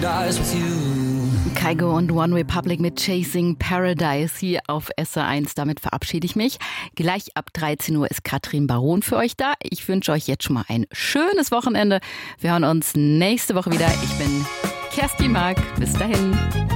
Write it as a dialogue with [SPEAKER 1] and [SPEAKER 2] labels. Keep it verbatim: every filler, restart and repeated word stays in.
[SPEAKER 1] paradise with you.
[SPEAKER 2] Kygo und One Republic mit Chasing Paradise hier auf S R eins. Damit verabschiede ich mich. Gleich ab dreizehn Uhr ist Katrin Baron für euch da. Ich wünsche euch jetzt schon mal ein schönes Wochenende. Wir hören uns nächste Woche wieder. Ich bin Kerstin Mark. Bis dahin.